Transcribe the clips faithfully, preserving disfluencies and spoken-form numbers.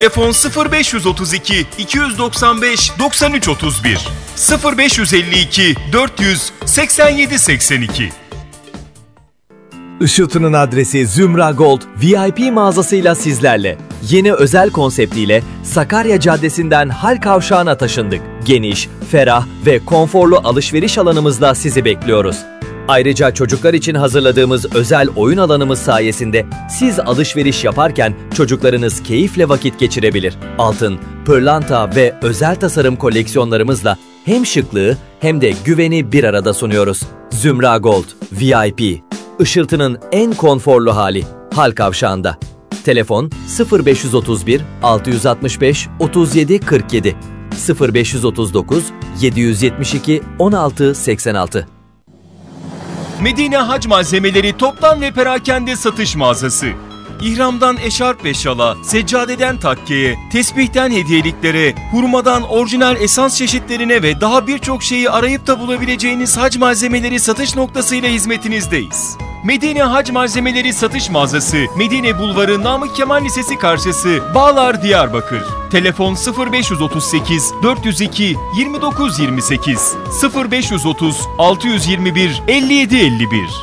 Telefon sıfır beş otuz iki iki doksan beş doksan üç otuz bir sıfır beş elli iki dört yüz seksen yedi seksen iki. Işıltı'nın adresi Zümra Gold V I P mağazasıyla sizlerle. Yeni özel konseptiyle Sakarya Caddesi'nden Hal Kavşağı'na taşındık. Geniş, ferah ve konforlu alışveriş alanımızla sizi bekliyoruz. Ayrıca çocuklar için hazırladığımız özel oyun alanımız sayesinde siz alışveriş yaparken çocuklarınız keyifle vakit geçirebilir. Altın, pırlanta ve özel tasarım koleksiyonlarımızla hem şıklığı hem de güveni bir arada sunuyoruz. Zümra Gold V I P, Işıltı'nın en konforlu hali Hal Kavşağı'nda. Telefon sıfır beş otuz bir altı altmış beş otuz yedi kırk yedi sıfır beş otuz dokuz yedi yetmiş iki on altı seksen altı. Medine Hac Malzemeleri toptan ve perakende satış mağazası. İhramdan eşarp ve şala, seccadeden takkeye, tesbihten hediyeliklere, hurmadan orijinal esans çeşitlerine ve daha birçok şeyi arayıp da bulabileceğiniz hac malzemeleri satış noktasıyla hizmetinizdeyiz. Medine Hac Malzemeleri satış mağazası, Medine Bulvarı Namık Kemal Lisesi karşısı, Bağlar, Diyarbakır. Telefon sıfır beş otuz sekiz dört yüz iki yirmi dokuz yirmi sekiz sıfır beş otuz altı yüz yirmi bir elli yedi elli bir.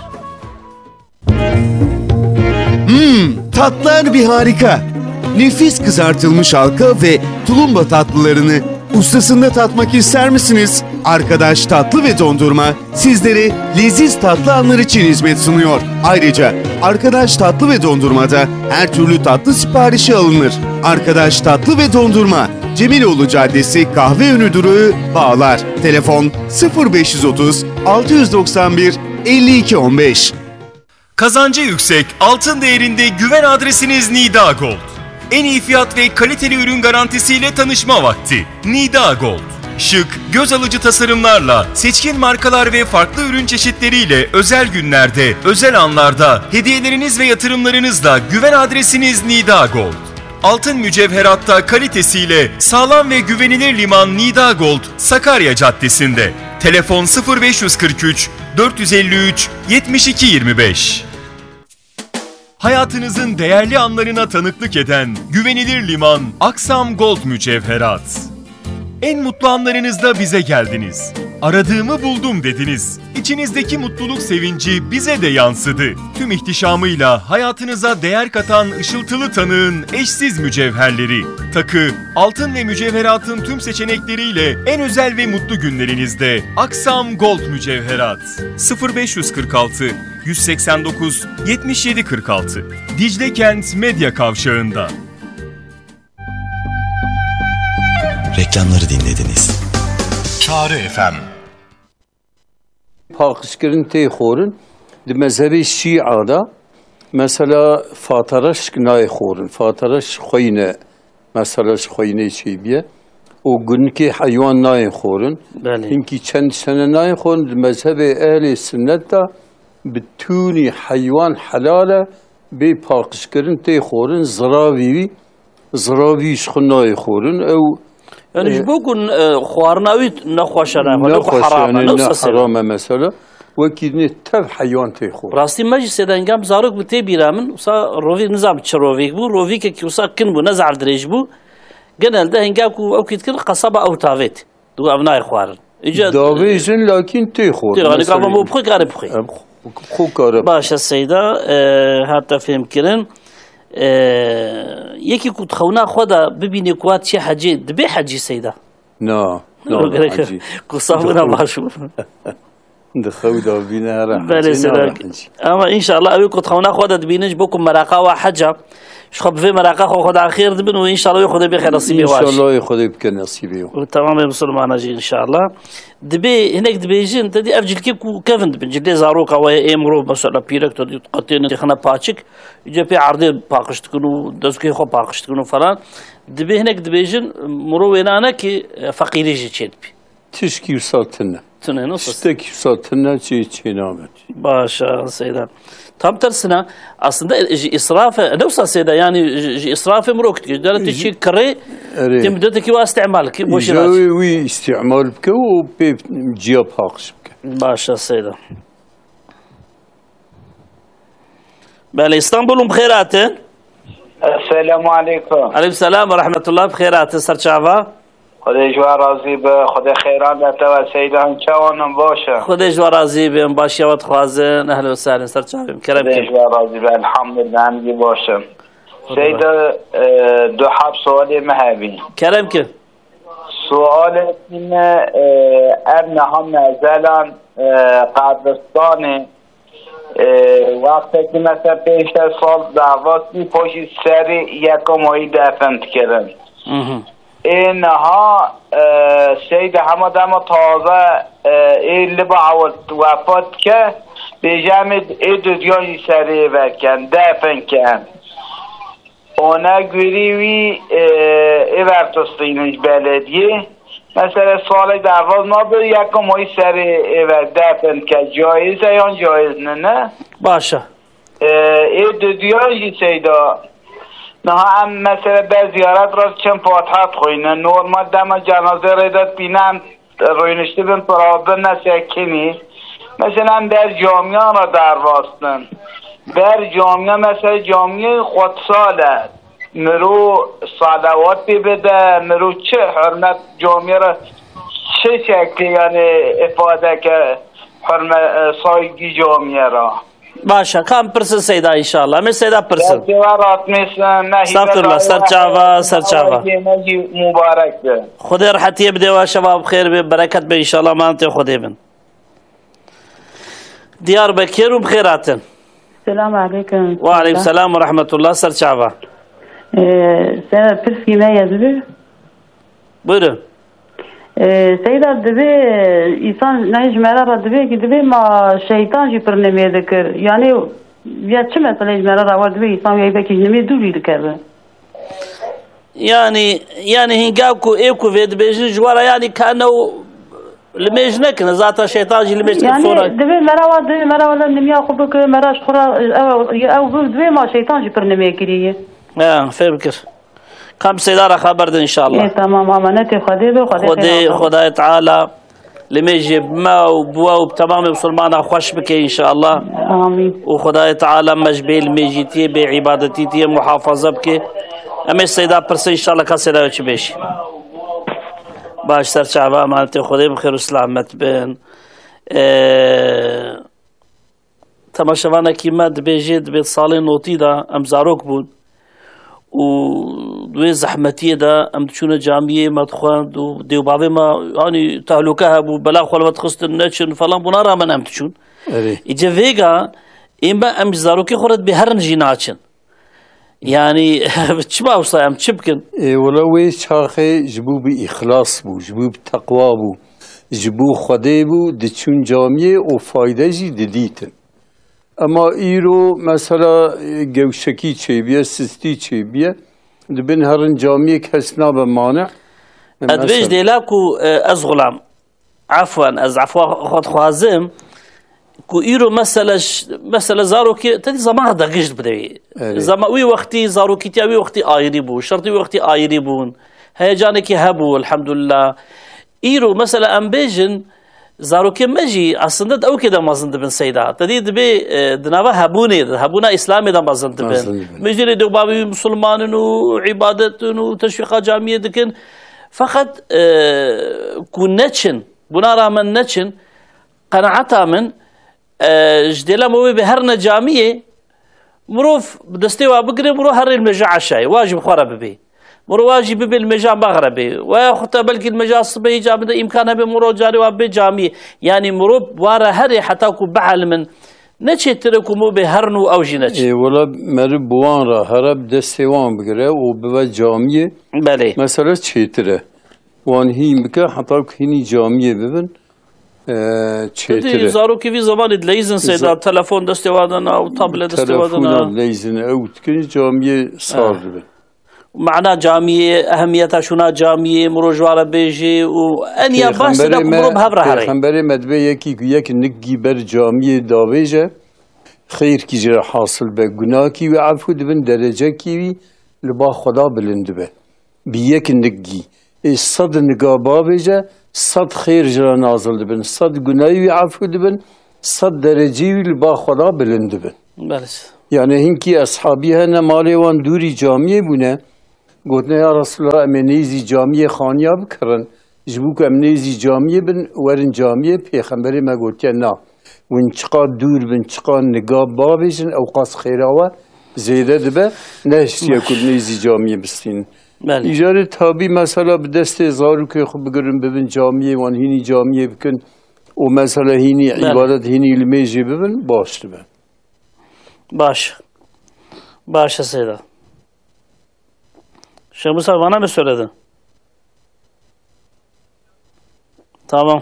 Hmm, tatlar bir harika. Nefis kızartılmış halka ve tulumba tatlılarını ustasında tatmak ister misiniz? Arkadaş Tatlı ve Dondurma sizlere leziz tatlı anlar için hizmet sunuyor. Ayrıca Arkadaş Tatlı ve Dondurma'da her türlü tatlı siparişi alınır. Arkadaş Tatlı ve Dondurma, Cemiloğlu Caddesi Kahveönü Durağı, Bağlar. Telefon sıfır beş otuz altı doksan bir elli iki on beş. Kazancı yüksek, altın değerinde güven adresiniz Nida Gold. En iyi fiyat ve kaliteli ürün garantisiyle tanışma vakti. Nida Gold. Şık, göz alıcı tasarımlarla, seçkin markalar ve farklı ürün çeşitleriyle özel günlerde, özel anlarda, hediyeleriniz ve yatırımlarınızla güven adresiniz Nida Gold. Altın mücevheratta kalitesiyle sağlam ve güvenilir liman Nida Gold, Sakarya Caddesi'nde. Telefon sıfır beş kırk üç dört elli üç yetmiş iki yirmi beş. Hayatınızın değerli anlarına tanıklık eden güvenilir liman Aksam Gold Mücevherat. En mutlu anlarınızda bize geldiniz. Aradığımı buldum dediniz. İçinizdeki mutluluk sevinci bize de yansıdı. Tüm ihtişamıyla hayatınıza değer katan ışıltılı tanığın eşsiz mücevherleri. Takı, altın ve mücevheratın tüm seçenekleriyle en özel ve mutlu günlerinizde Aksam Gold Mücevherat. sıfır beş kırk altı yüz seksen dokuz yetmiş yedi kırk altı. Dicle Kent Medya Kavşağı'nda. Reklamları dinlediniz. Çağrı F M. Pakışkırın teyxorun di mezhebi Şia'da mesela fataraş nayxorun fataraş khoyne mesela khoyne şeybiye o günkü hayvan nayxorun inki çend sene nayxorun di mezhebi ehli sünnette bütünü hayvan halale bir pakışkırın teyxorun zravi zravi şnayxorun o يعني ايش بكون خوارناوي نخوشنا ولا حرام نفس حرام مثلا وكيدني تب حيوان تيخو راستي ماجي سيدان قام زاروك بتي بيرامن وصا روفي نزام تشروفيك بو روفيك كي وصا كن بو نزع دريج بو قال ده هنقاكو او كيتكن قصبه او تافيت دو ابناء خوارن اجا دافيجن لكن تيخو يعني قام مو بخي قال بخي خو قال باش السيده حتى فهم كرن یکی کو تخونا خدا ببینی کوات چه حجی دبی حجی سیدا نه نه حجی قصابنا باشو دخو دا بینه را بله سلام اما ان شاء الله اوی کو تخونا خدا دبینج بكم مراقه و حجه شخب في مراقه خدا خير دبن وان شاء الله ياخذ بخير نصيبي واش ان شاء الله ياخذ بك نصيبي تمام يا مسلمان اجي ان شاء الله دبي هناك دبيجين انت دي افجل كيك وكيفن دبي زاروكا ويا امرو مثلا بيرك تدي قطين خنا باتشك يجي في عرض باقش تكونوا دزكي خو باقش تكونوا فلان دبي هناك دبيجين مرو انا كي فقيري جي تشدبي تشكي وصلتنا تنه نص تشكي وصلتنا شي شي نامت باشا سيدان tam tersine aslında israf nefsa seyda yani israf مروك تقدر تشي كري تمدتك واستعمالك وش وي استعمالك وبيجيب حقش باشا سيدا بله İstanbul'un بخيرات السلام علیکم. علیکم سلام و رحمت الله. بخیرات سرچاوا. خدا جوا راضی به خدا خیران داده و سیدان چوانم باشه. خدا جوا راضی به باشی و خوازن. اهلا و سهلا سرچاویم. کرم خدا جوا راضی به الحمدلله همگی باشم. سید دو حب سوال مهبی. کرم که سوال اینه ابنها نزلن قبرستان وقتی که مثلا پیش سال دعواتی پشت سر یکم هایی دفن کردن اینها سید همه دم تازه این لبا عوض وفات که به جمع دو دیانی سری وکن دفن کن اونا گوری وی ای ورتستینش بلدیه مثلا سال دعواز ما به یکم هایی سری دفن که جایزه یا جایز نه نه باشه ای دو دیانی سیدا نه هم مثلا به زیارت را چند فاتحت خوینه نورمال دم جنازه ریدت بینم روینشتی بین پرابه نسکنی مثلا در جامعه را در واستن در جامعه مثلا جامعه خود ساله مرو صلوات بی بده مرو چه حرمت جامعه را چه شکلی یعنی افاده که حرمت سایگی جامعه را باشه کام پرسن سیدا انشاءالله من سیدا پرسن استغفرالله سرچاوا سرچاوا مبارک ده خدا راحتی بده و شباب خیر به برکت به انشاءالله مانت خدا بن دیار بکر و بخیراتن. السلام علیکم. و علیکم السلام و رحمت الله. سرچاوا سنة برسي ما يزبي بره سيدا دبي إنسان نهج مرارة دبي كي دبي ما شيطان جي برنامي ذكر يعني يا چه مثلا نهج مرارة وارد دبي إنسان يبقى كي نمي دوبي ذكر يعني يعني هنقاكو ايكو فيد بيجن جوارا يعني كأنه لميجنك نزاتا شيطان جي لميجنك يعني صورة دبي مرا دبي مرا ولا نمي أخبك مرا شخرا أو أو دبي ما شيطان جي برنامي كريه اه فهمك كم سيدارة خبرت ان شاء الله. ايه تمام امانتي خدي خدي خداي تعالى لما يجيب ما وبوا وبتمام مسلمان خوش بك ان شاء الله. امين. وخداي تعالى مجبيل ميجيتي بعبادتي تي محافظه بك اما السيدة برس ان شاء الله كسر وش بيش باش سر شعبا مالتي خدي بخير وسلامت بين اه... تماشاوانا كيما دبيجي دبيت صالين نوتي دا ام زاروك بود و دوی زحمتیه دا ام تشونه جامعه مدخوان دو دیو باوی ما يعني تهلوكه هبو بلا خلوت خست نچن فلان بنا را من ام تشون ایجا ویگا این با ام زاروکی خورد به هر نجی ناچن يعني چه باوسا ام چه بکن ولوی چاخه جبو بی اخلاص بو جبو بی تقوا بو جبو خده بو دچون جامعه و فایده جی دیدیتن اما ایرو مثلا گوشکی چه بیه سستی چه بیه دبن هرن جامعه کسنا بمانع ادبیج دیلاکو از غلام عفوا از عفوا خود خوازم کو ایرو مثلا مثلا زاروکی تدی زمان دقیق بدوی زمان وی وقتی زاروکی تیاوی وقتی آیری بو شرطی وقتی آیری بون هیجانی که هبو الحمدلله ایرو مثلا ام بیجن زاروکی مجی اصلا او کده مازند بن سیدا تدی دبی دنوا هبونی هبونا اسلامی دا مازند بن مجری دو بابی مسلمانن و عبادتن و تشویق جامعه دکن فقط کو نچن بنا رامن نچن قناعتا من جديلا موي بهرنا جامعه مروف بدستيوا بقري مرو هر المجا عشاي واجب خرب به مرو واجب به المجا مغربي وخطا بلكي المجا صبي جاب امكانها بمرو جاري وب جامعه يعني مرو ورا هري حتى كو بحال من نچي تركو مو بهرنو او جنچ اي ولا مرب بوان را هرب دستيوان بقري وبوا جامعه بله مثلا چيتره وان هي مكا حتى هني جامعه ببن تدي زاروكي في زمان ليزن سيدا تلفون دستوادنا او تابلت دستوادنا تلفون ليزن او تكن جامعه صار بن معنا جامعه اهميتها شنا جامعه مروجواره بيجي وانيا باش دا مرو بهبره هري خنبري مدبه يكي يك نگي بر جامعه داويجه خير كي جرى حاصل به گناه كي وعفو دبن درجه كي لبا خدا بلند به بيك نگي صد نقابا بيجه صد خير جرى نازل دبن صد گناهي عفو دبن صد درجي لبا خدا بلند بن بلس يعني هنكي أصحابي هنا مالي وان دوري جامعة بنا قلنا يا رسول الله أمنيزي جامعة خانيا بكرن جبوك أمنيزي جامعة بن ورن جامعة بيخمبري ما قلت نا ونشقا دور بنشقا نقاب بابجن أو قاس خيراوة زيادة دبا نهشت يكون نيزي جامعة بستين إجارة تابي مثلا بدست زارو كي خب بقرن ببن جامعة وان هيني جامعة بكن ومثلا هيني عبادة هيني الميجي ببن باش دبا باش باش سيدا Şeyh Musa bana mı söyledin? Tamam.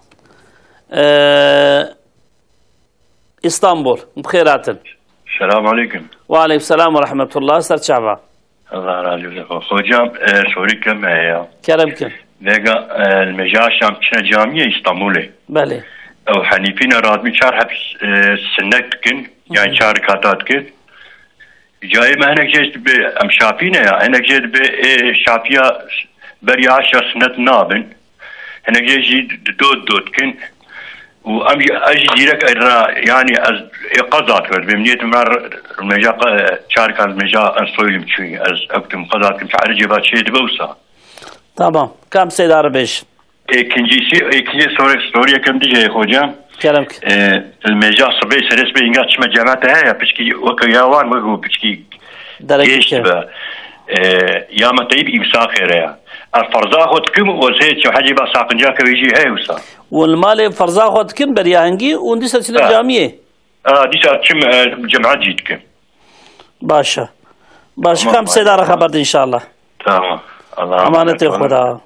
Ee, İstanbul. Bkhairatın. Selamun Aleyküm. Ve Aleyküm selam ve rahmetullah. Serçava. Allah razı olsun. Hocam e, soru keme ya. Kerem kim? Vega المجا شامچنا جامعه İstanbul'e. Beli. او حنيفين رادمي چار hep سنت كن يعني چار كاتات كن. جاي ما هناك جيت ام شافينا يا هناك جيت ب شافيا بري عشر سنت نابن. هناك جيت دود دود كن وام اجي ديرك يعني از قضات بمنيت مر المجا چار كان المجا انصويلم شوي از اكتم قضات كم تعرج بعد شيء دبوسا. Tamam. Kam Seydar Beş. İkincisi, ikinci soru, soruya kim diyecek hocam? Kerem. المجا صبي سرس بي انقاط شما جامعته هيا بشكي وكا ياوان وكو بشكي جيش با يا ما تيب إمساق خيريا الفرزاق وتكم وزيت شو حاجة با ساقنجا كويجي هاي وصا والمال فرزاق وتكم برياهنجي وندي سلسلة جامعية اه دي ساعة شم جامعات جيتكم باشا باشا كم Seydar خبرت إن شاء الله tamam Allah أمانة خدا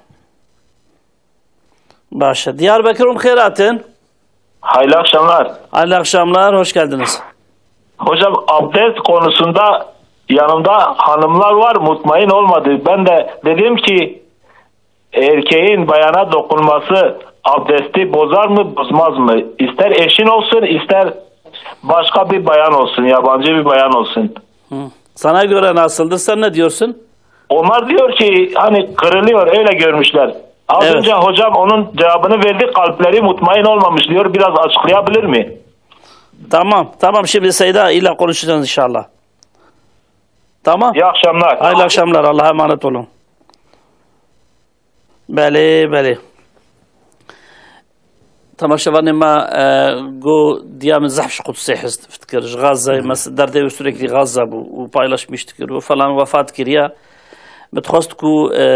Başa. Diyarbakır Umkhairatın. Hayırlı akşamlar. Hayırlı akşamlar. Hoş geldiniz. Hocam abdest konusunda yanımda hanımlar var, mutmain olmadı. Ben de dedim ki erkeğin bayana dokunması abdesti bozar mı bozmaz mı? İster eşin olsun ister başka bir bayan olsun, yabancı bir bayan olsun. Hı. Sana göre nasıldır? Sen ne diyorsun? Onlar diyor ki hani kırılıyor, öyle görmüşler. Az evet. önce hocam onun cevabını verdi, kalpleri mutmain olmamış diyor. Biraz açıklayabilir mi? Tamam. Tamam, şimdi Seyda ile konuşacağız inşallah. Tamam. İyi akşamlar. Hayırlı akşamlar. Allah'a emanet olun. Beli beli. تماشاواني ما جو ديام زحش قدسي حست افتكر غزة مس درد sürekli غزة bu و paylaşmıştık و falan vefat kiriya بتخواست کو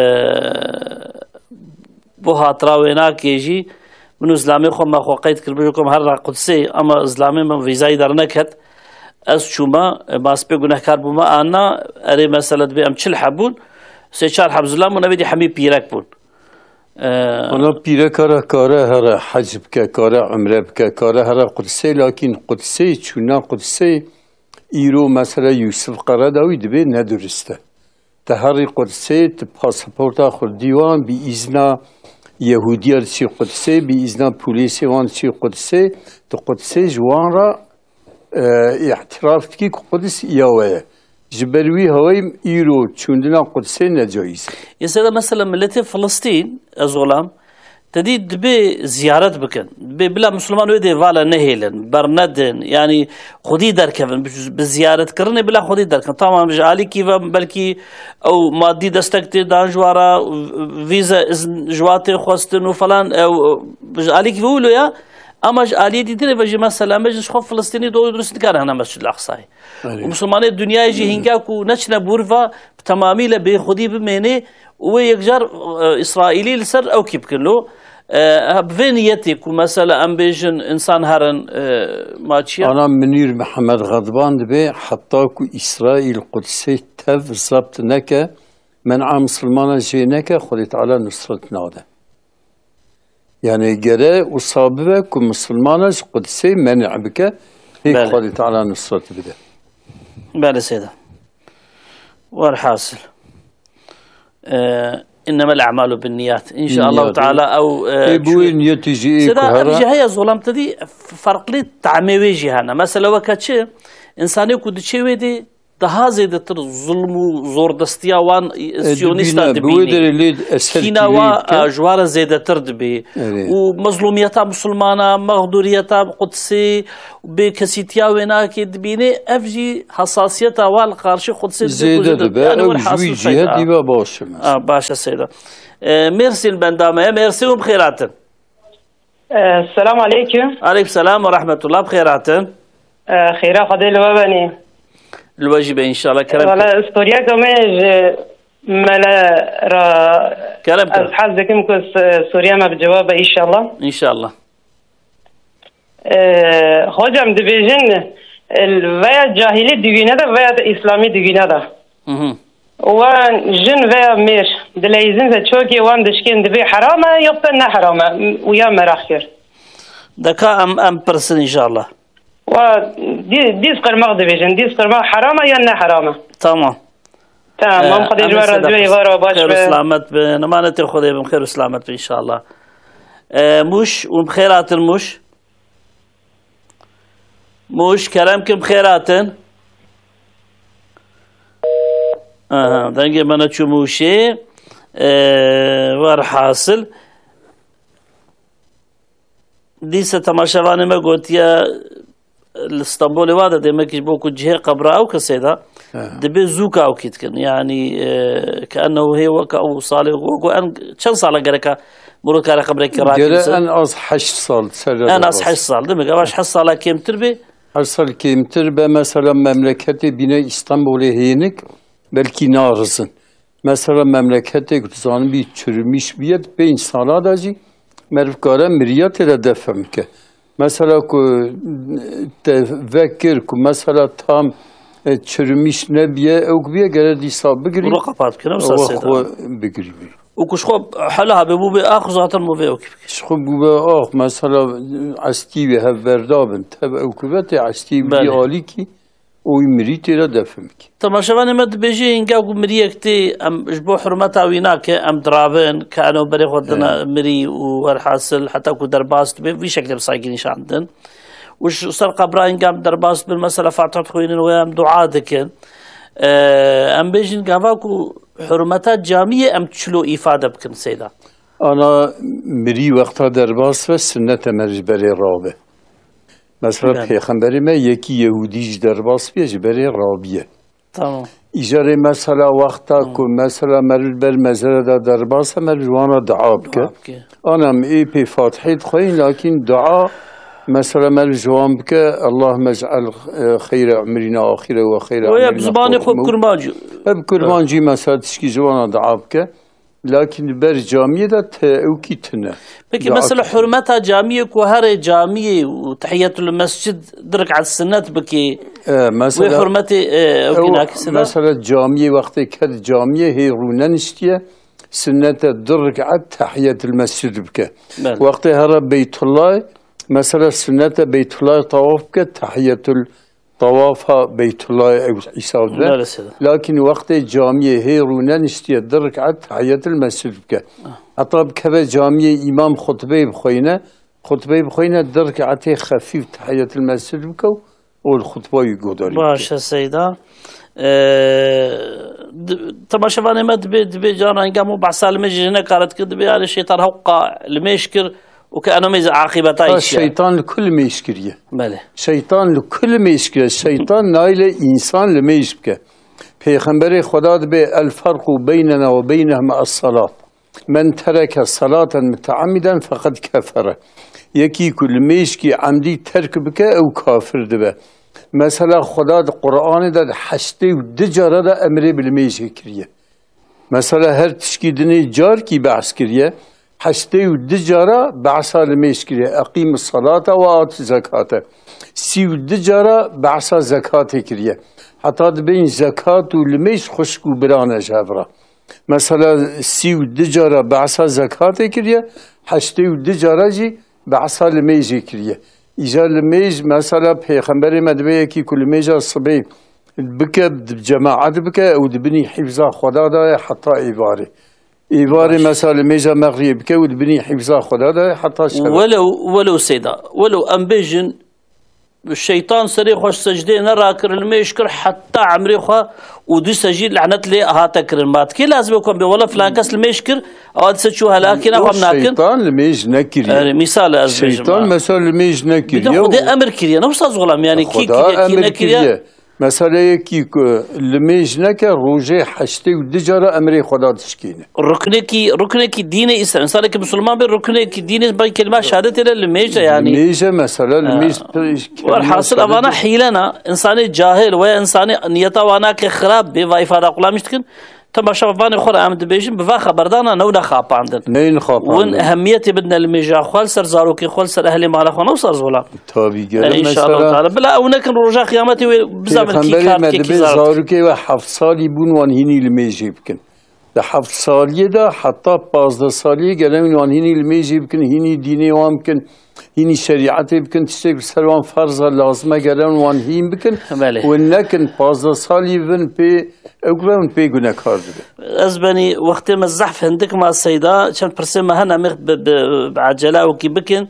بو هاترا وینا کیجی من اسلامی خو ما خو قید کرد بجوکم هر قدسی اما اسلامی من ویزای در نکت از شما ماس به گناهکار بوما انا اری مثلا به ام چل حبون سه چهار حبز الله من بدی حمی پیرک بون أنا بيرك هرا كارا هرا حجب كارا عمره كارا هرا قدسي لكن قدسي شونا قدسي إيرو مثلا يوسف قرداوي دبي ندرسته تهري قدسي تباسبورتا خل ديوان بإذن يهودية تشي قدسي بإذن بوليسي وان تشي قدسي تقدسي جوان را اه اعتراف تكي قدس ياوه جبروي هوايم إيرو چوندنا قدسي نجايز يسأل مثلا ملتي فلسطين أزغلام تدي دبي زيارات بكن دبي بلا مسلمان ويدي فالا نهيلن برندن يعني خدي دركن بزيارة كرني بلا خدي دركن طبعا جالي كيف بلكي أو مادي دستك دان جوارا فيزا جواتي خوستن وفلان أو جالي كيف يقولوا يا أما جالي دي تري بجي مثلا مجلس خوف فلسطيني دو يدرس نكار هنا مسجد الأقصى ومسلمان الدنيا يجي هنگا كو نشنا بورفا تمامي لبي خدي بميني ويكجر إسرائيلي لسر أو كيف كله بفينيتك ومثلا أم بيجن إنسان هرن ماتشيا أنا منير محمد غضبان دبي حطاكو إسرائيل قدسي تف ضبط نكا منع مسلمان جينكا خليت على نصرتنا هذا يعني جرى وصاببك ومسلمان قدسي منع بك هيك خليت على نصرت بده بله سيدة والحاصل آه إنما الأعمال بالنيات إن شاء الله تعالى أو بوي نيتي جي سيدا أرجع هي ظلم تدي فرق لي تعمي ويجي هنا مثلا وقت شيء إنساني كود شيء ودي دها زیدتر ظلم و زۆردەستیا وان سیۆنیستا دبینی کیناوە ژوارە زێدەتر دەبێ و مەزلومیەتا مسلمانە مەغدوریەتا قودسی بێ کەسیتیا وێ ناکێ دبینێ ئەف جی حەساسیەتە وا لە قارشی قودسی باشە سێدا مێرسی بەندامەیە مێرسی و بخێراتن. السلام عليكم. عليكم السلام ورحمة الله بخيراتن. خيرا خدي لوابني. الواجب إن شاء الله كلام. والله استوريا كمج ملا را كلام. أصحاب ذكيم كوس سوريا ما بجواب إن شاء الله. إن شاء الله. خواجم دبيجن الويا جاهلي دينه ده ويا إسلامي دينه ده. وان جن ويا مير دليزن تشوكي وان دشكين دبي حرامه يبقى نه حرامه ويا مراخير. دكا أم أم برسن إن شاء الله. و دي ديس قرمق دبيجن ديس قرمق حرامه يا نه حرامه. تمام. تمام مام خدي جوار دوي غارة باش. خير وسلامت بنمانة الخدي بخير وسلامت إن شاء الله. مش وبخيرات المش. مش كلامكم بخيراتن. آها دنگه من چموشه ور حاصل دیسه تماشاوانه ما گوتیا الاسطنبول واده دمكش بوكو جهه قبره او كسيدا دبي زوكا او كيتكن يعني كانه هي وكا او صالح وكو ان كم صار قركا مروك على قبرك راتب انا از حش صال انا از حش صال دمك باش حش صال كم تربي حش صال كم تربي مثلا مملكتي بنا اسطنبول هينك belki narzın. Mesela memlekette kutsanın bir çürümüş bir yer be insanlar da ji mervkara miriyat ile defem ke. Mesela ku tefekkür ku mesela tam çürümüş ne biye o biye göre disab bigri. Bunu kapat kena mesele. Bigri. وكش خب حلها ببوبة آخر زاتر موفي شخو بوبة آخ مثلا عستيبي هفردابن تبع وكبتي عستيبي عاليكي ويمريتي لا دفمك. تماشاواني مد بيجي إنجا مريكتي أم جبو حرمتها ويناك أم درابن كانوا بري خدنا مري والحاصل حتى كو درباست بي في شكل بسايقين إيش عندن وش صار قبرا إنجا درباست بالمسألة فاتحت خوينين ويام دعاء دكن أم بيجي إنجا فاكو حرمتها جامية أم تشلو إفادة بكن سيدا. أنا مري وقتها درباست والسنة مرج بري رابه. مثلا پیغمبر ما یکی یهودیش در باس بیش برای رابیه. تمام. ایجاره مثلا وقتا که مثلا مرد بر مزرعه در باس مرد وانا دعا بکه. آنم ای پی فاتحید خوین لکن دعا مثلا مرد جوان بکه اللهم اجعل خیر عمرنا آخره و خیر عمرنا. ويا بزباني خوب كرمانجي. اب كرمانجي مثلا تشكي جوانا دعا بکه. لكن بر جامعة ده تأوكي تنا. بكي مثلا حرمتها جامعة كوهر جامعة وتحية المسجد درك على السنة بكي. آه مثلا. وحرمتي آه أو مثلا جامعة وقت كد جامعة هي روننشتية سنة درك على تحية المسجد بكي. وقت هذا بيت الله مثلا سنة بيت الله طواف بكي تحية طوافها بيت الله أو عيسى لكن وقت جامعة هي رونان اشتيا ركعة تحية المسجد بك أطلب كذا جامعة إمام خطبة بخوينا خطبة بخوينا ركعة خفيف تحية المسجد بك والخطبة يقول باشا سيدا تماشا ما دبي دبي جانا نقاموا بعسال مجي هنا كانت كدبي على الشيطان هوقع المشكر وكأنه ميز عاقبتها الشيطان لكل ما يشكريه. بله. شيطان لكل ما يشكريه. الشيطان نايل إنسان لما يشبكه. پیغمبر خدا به الفرق بيننا وبينهم الصلاة. من ترك الصلاة متعمدا فقد كفر. يكي كل ما يشكي عمدي ترك بك أو كافر دبه. مثلا خدا القرآن ده حشته ودجارة ده أمره بالميش كريه. مثلا هر تشكي دني جار كي بحث كريه. حشته ودجارة بعصا لميش كريه أقيم الصلاة وآت زكاة سي ودجارة بعصا زكاة كريه حتى بين زكاة ولميش خشكو برانا جابرا مثلا سي ودجارة بعصا زكاة كريه حشته ودجارة جي بعصا لميش كريه إجا لميش مثلا بيخمبري مدبيه كي كل ميجا الصبي بكى بجماعة بكى أو دبني حفظة خدا دا حتى إيباري إيباري مثلا ميجا مغرب كود بني حفظة خدا ده حتى ولو ولو سيدا ولو أمبيجن الشيطان سري خوش سجدي نرا كر الميشكر حتى عمري خو ودي سجيد لعنت لي هاتا كرمات كي لازم يكون بولا فلان كاس الميشكر او تسشو هلاكنا ومناكن الشيطان الميج نكري مثال الشيطان مثلا الميج نكري خدي امر كريا نفس ظلم يعني كي كي نكري مثلا كي الميج نكر روجي حشتي ودجرة امري خدا تشكينه ركنكي ركنكي دين الاسلام انسان كمسلمان بالركنكي دين باي كلمه شهادتي للميجه يعني الميجه مثلا الميج والحاصل امانه حيلنا انسان جاهل ويا انسان نيته وانا كخراب بفاي فادا قلا مشتكن تما شبابان خور امد بيجن بفا خبردانا نودا خاب عندنا نين خاب وين اهميتي بدنا الميجا خال سر زاروكي خال سر اهلي مال اخونا وصار زولا طبي ان شاء الله تعالى بلا ونك رجا قيامتي بزعم الكيكار كي زاروكي وحفظ صالي بون وان هيني الميجي بكن ده حفظ صالي ده حتى بازده صالي قالوا وان هيني الميجي بكن هيني ديني وامكن هيني شريعتي بكن تشتغل سلوان فرضا لازمه قالوا وان هين بكن ونكن بازده صالي بن بي اقوم بي قلنا كارد ازبني وقت ما الزحف عندك مع السيدة كان برسم هنا مخ بعجلة وكي بكن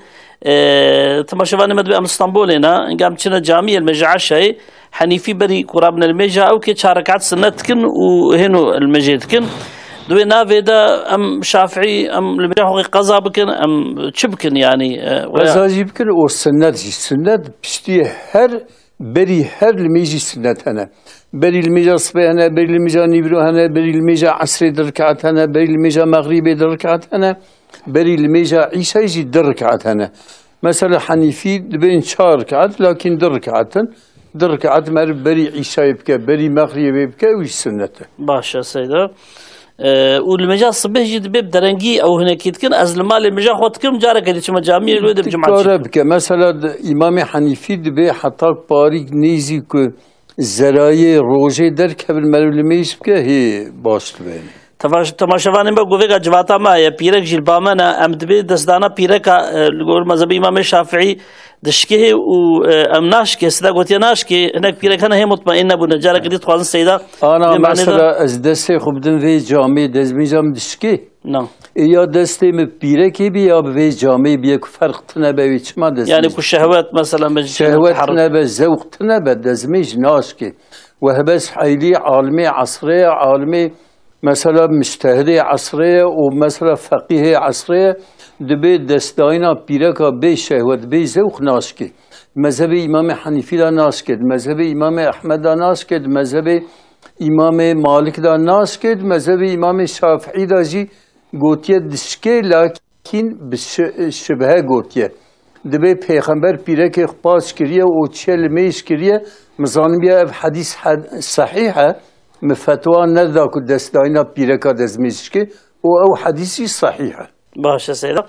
اه تما شفاني مدبي ام اسطنبول هنا قام كنا جامعة المجاعة شيء حنيفي بري قرابنا المجاعة او كي شاركات سنتكن وهنو المجيتكن دوي نافي دا ام شافعي ام المجاعة قضا بكن ام تشبكن يعني قضا جيبكن او السنات جي السنات بشتي هر بري هر الميجي السنات هنا بري الميجا صبي هنا بري الميجا نيبرو هنا بري الميجا عصري دركعت هنا بري الميجا مغربي دركعت هنا بري الميجا عيسى يجي دركعت هنا مثلا حنيفي بين شهر ركعت لكن دركعت دركعت مر بري عيسى يبكى بري مغربي يبكى ويش سنته باشا سيدة أه والمجا الصبح جد بيب درنجي او هنا كيتكن از المال المجا خوتكم جارك هذيك مجامع الود بجمعه جارك مثلا امام حنيفي دبي حتى باريك نيزي كو زرايا روجي درك بالمعلوميش بك هي باش بين تماش تماشواني ما قوفيك جواتا ما يا بيرك جلبامنا ام دبي دسدانا بيرك الجور مذهب امام الشافعي دشكي و امناش كي سدا قلت ناش كي هناك بيرك انا هي مطمئنه بنا جارك دي تخوان السيده انا مثلا از دستي خبدن في جامع دزمي جام دشكي نعم يا دستي من بيرك بيا في جامع بيك فرق تنبا ما دزمي يعني كل شهوات مثلا شهوات تنبا ذوق تنبا دزمي ناشكي وهبس حيلي عالمي عصري عالمي مثلا مجتهدي عصرية ومثلا فقيه عصرية دبي دستاينا بيركا بي شهوت بي ذوق ناشكي مذهب امام حنيفي دا ناشكد مذهب امام احمد دا ناشكد مذهب امام مالك دا ناشكد مذهب امام شافعي دا جي گوتيه دشكي لكن بالشبهه گوتيه دبي پیغمبر بيرك خباش كريه و تشل ميش كريه مزان بيا حديث صحيحه مفتوى نذا كدستاينا بيركا دزميشكي او حديثي صحيحه باشا سيدة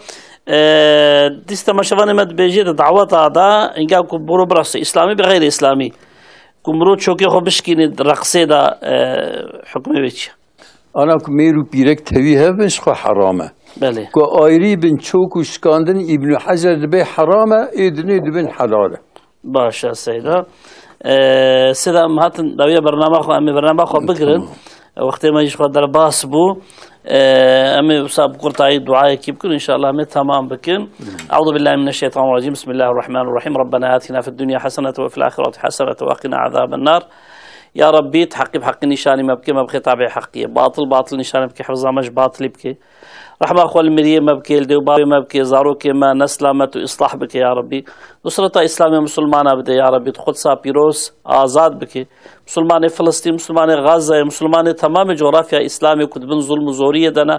أه ديستا ما شفاني مد بيجي دعوات هذا إنجا كبرو برأس إسلامي بغير إسلامي كمرو تشوكي خو بشكيني رقصي دا أه حكمي بيتش أنا كميرو بيرك تويها بنش خو حرامة بله كو آيري بن تشوكو شكاندن ابن حجر دبي حرامة إدني دبن حلالة باشا سيدة أه سيدة أم هاتن داوية برنامج خو أمي برنامج خو بقرن وقتی ما يجي خدر باس بو أمي صاب قرطاي دعاء كيبكن إن شاء الله أمي تمام بكن أعوذ بالله من الشيطان الرجيم بسم الله الرحمن الرحيم ربنا آتنا في الدنيا حسنة وفي الآخرة حسنة وقنا عذاب النار يا ربي تحقق بحق نشاني ما بكي ما بخي تابع حقي باطل باطل نشاني بكي حفظها مش باطل بكي رحمة أخوة المريم ما بكي الدي وبابي ما بكي زاروكي ما نسلامت وإصلاح بكي يا ربي نصرة إسلامي مسلمانة بدي يا ربي تخدسها بيروس آزاد بكي مسلمان فلسطين مسلمان غزة مسلمان تمام جغرافيا إسلامي كتبن ظلم زورية دنا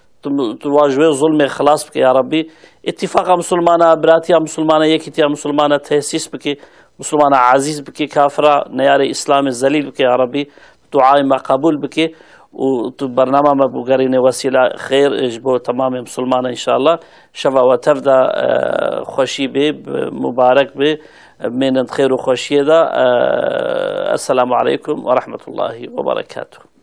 تواجه ظلم خلاص بكي يا ربي اتفاق مسلمانة براتيا مسلمانة يكتيا مسلمانة تهسيس بكي مسلمانة عزيز بكي كافرة نياري إسلام الزليل بكي يا ربي دعاء ما قبول بكي وبرنامج ما بقرين وسيلة خير إجبو تمام مسلمان إن شاء الله شفا وتفدا خوشي بي مبارك بي من خير وخوشي دا السلام عليكم ورحمة الله وبركاته.